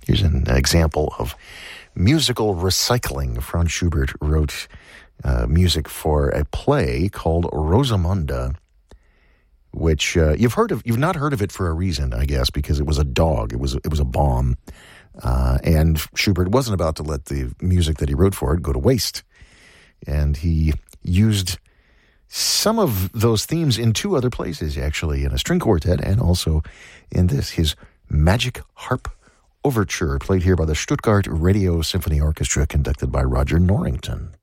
Here's an example of musical recycling. Franz Schubert wrote music for a play called Rosamunde, which you've not heard of it for a reason, I guess, because it was a dog. It was a bomb. And Schubert wasn't about to let the music that he wrote for it go to waste. And he used some of those themes in two other places, actually, in a string quartet and also in his Magic Harp Overture, played here by the Stuttgart Radio Symphony Orchestra, conducted by Roger Norrington.